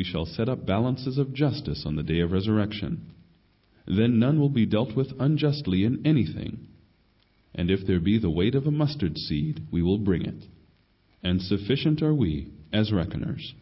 we shall set up balances of justice on the day of resurrection. Then none will be dealt with unjustly in anything. And if there be the weight of a mustard seed, we will bring it. And sufficient are we as reckoners.